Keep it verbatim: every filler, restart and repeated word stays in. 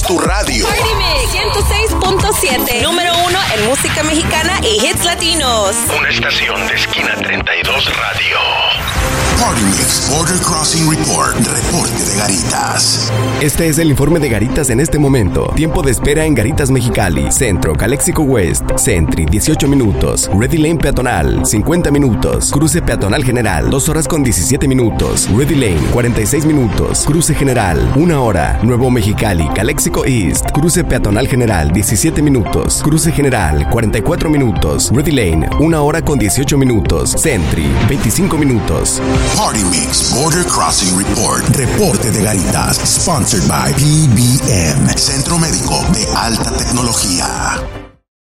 tu radio. Party Mix ciento seis punto siete. Número uno en música mexicana y hits latinos. Una estación de Esquina treinta y dos Radio. Party Mix Border Crossing Report. Reporte de Garitas. Este es el informe de Garitas en este momento. Tiempo de espera en Garitas Mexicali, Centro, Calexico West, Sentry, dieciocho minutos. Ready Lane Peatonal, cincuenta minutos. Cruce Peatonal General, dos horas con diecisiete minutos. Ready Lane, cuarenta y seis minutos. Cruce General, una hora. Nuevo Mexicali, Calexico East. Cruce Peatonal General, diecisiete minutos. Cruce General, cuarenta y cuatro minutos. Ready Lane, una hora con dieciocho minutos. Sentry, veinticinco minutos. Party Mix Border Crossing Report. Reporte de Garitas. Sponsored by P B M, Centro Médico de Alta Tecnología.